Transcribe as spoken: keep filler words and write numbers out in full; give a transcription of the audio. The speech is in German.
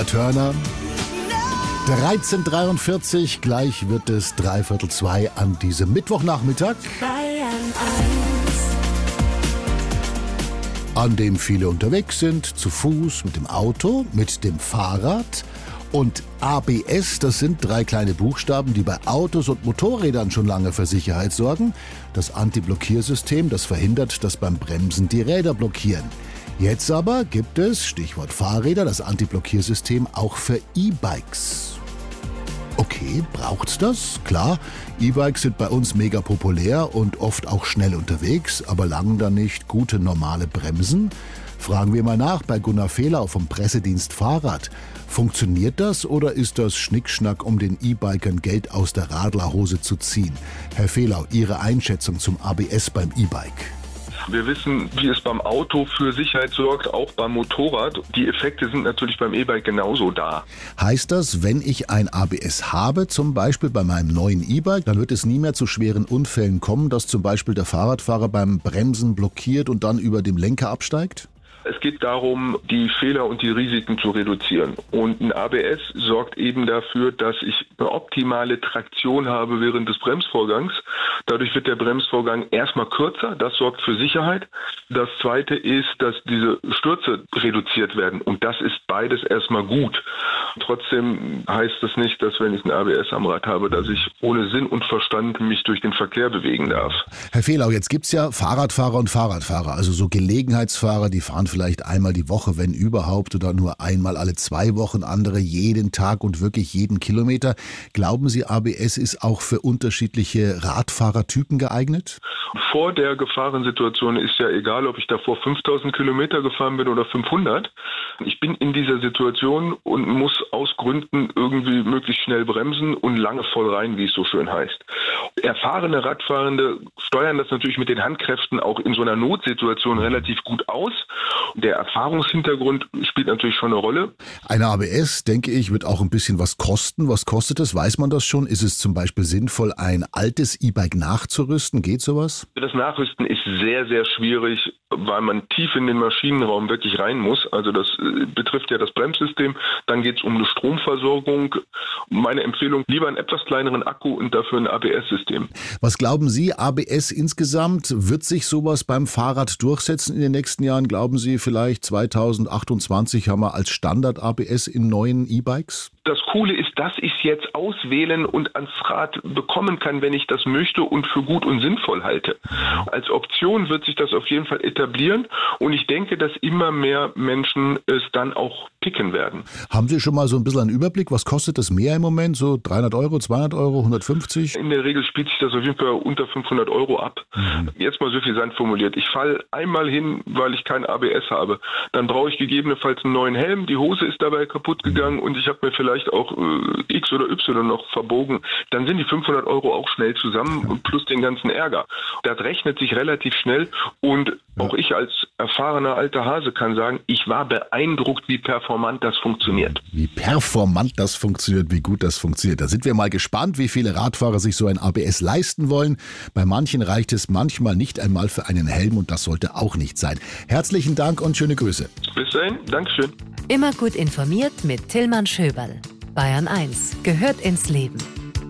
Turner. dreizehn Uhr dreiundvierzig, gleich wird es dreiviertel zwei an diesem Mittwochnachmittag, an dem viele unterwegs sind, zu Fuß, mit dem Auto, mit dem Fahrrad. Und A B S, das sind drei kleine Buchstaben, die bei Autos und Motorrädern schon lange für Sicherheit sorgen. Das Anti-Blockiersystem, das verhindert, dass beim Bremsen die Räder blockieren. Jetzt aber gibt es, Stichwort Fahrräder, das Anti-Blockiersystem auch für E-Bikes. Okay, braucht's das? Klar, E-Bikes sind bei uns mega populär und oft auch schnell unterwegs, aber langen da nicht gute normale Bremsen? Fragen wir mal nach bei Gunnar Fehlau vom Pressedienst Fahrrad. Funktioniert das oder ist das Schnickschnack, um den E-Bikern Geld aus der Radlerhose zu ziehen? Herr Fehlau, Ihre Einschätzung zum A B S beim E-Bike? Wir wissen, wie es beim Auto für Sicherheit sorgt, auch beim Motorrad. Die Effekte sind natürlich beim E-Bike genauso da. Heißt das, wenn ich ein A B S habe, zum Beispiel bei meinem neuen E-Bike, dann wird es nie mehr zu schweren Unfällen kommen, dass zum Beispiel der Fahrradfahrer beim Bremsen blockiert und dann über dem Lenker absteigt? Es geht darum, die Fehler und die Risiken zu reduzieren. Und ein A B S sorgt eben dafür, dass ich eine optimale Traktion habe während des Bremsvorgangs. Dadurch wird der Bremsvorgang erstmal kürzer. Das sorgt für Sicherheit. Das Zweite ist, dass diese Stürze reduziert werden. Und das ist beides erstmal gut. Trotzdem heißt das nicht, dass wenn ich ein A B S am Rad habe, dass ich ohne Sinn und Verstand mich durch den Verkehr bewegen darf. Herr Fehlau, jetzt gibt's ja Fahrradfahrer und Fahrradfahrer, also so Gelegenheitsfahrer, die fahren vielleicht einmal die Woche, wenn überhaupt, oder nur einmal alle zwei Wochen, andere jeden Tag und wirklich jeden Kilometer. Glauben Sie, A B S ist auch für unterschiedliche Radfahrertypen geeignet? Vor der Gefahrensituation ist ja egal, ob ich davor fünftausend Kilometer gefahren bin oder fünfhundert. Ich bin in dieser Situation und muss aus Gründen irgendwie möglichst schnell bremsen und lange voll rein, wie es so schön heißt. Erfahrene Radfahrende steuern das natürlich mit den Handkräften auch in so einer Notsituation relativ gut aus. Der Erfahrungshintergrund spielt natürlich schon eine Rolle. Eine A B S, denke ich, wird auch ein bisschen was kosten. Was kostet es? Weiß man das schon? Ist es zum Beispiel sinnvoll, ein altes E-Bike nachzurüsten? Geht sowas? Das Nachrüsten ist sehr, sehr schwierig, weil man tief in den Maschinenraum wirklich rein muss. Also das betrifft ja das Bremssystem. Dann geht es um eine Stromversorgung. Meine Empfehlung, lieber einen etwas kleineren Akku und dafür ein A B S-System. Was glauben Sie, A B S insgesamt? Wird sich sowas beim Fahrrad durchsetzen in den nächsten Jahren? Glauben Sie, vielleicht zweitausendachtundzwanzig haben wir als Standard A B S in neuen E-Bikes? Das Coole ist, dass ich es jetzt auswählen und ans Rad bekommen kann, wenn ich das möchte und für gut und sinnvoll halte. Als Option wird sich das auf jeden Fall etablieren und ich denke, dass immer mehr Menschen es dann auch picken werden. Haben Sie schon mal so ein bisschen einen Überblick? Was kostet das mehr im Moment? So dreihundert Euro, zweihundert Euro, hundertfünfzig? In der Regel spielt sich das auf jeden Fall unter fünfhundert Euro ab. Mhm. Jetzt mal suffisant formuliert. Ich falle einmal hin, weil ich kein A B S habe. Dann brauche ich gegebenenfalls einen neuen Helm. Die Hose ist dabei kaputt gegangen und ich habe mir vielleicht auch äh, X oder Y noch verbogen. Dann sind die fünfhundert Euro auch schnell zusammen und plus den ganzen Ärger. Das rechnet sich relativ schnell und auch ich als erfahrener alter Hase kann sagen, ich war beeindruckt, wie performant das funktioniert. Wie performant das funktioniert, wie gut das funktioniert. Da sind wir mal gespannt, wie viele Radfahrer sich so ein A B S leisten wollen. Bei manchen reicht es manchmal nicht einmal für einen Helm und das sollte auch nicht sein. Herzlichen Dank und schöne Grüße. Bis dahin, Dankeschön. Immer gut informiert mit Tillmann Schöberl. Bayern eins gehört ins Leben.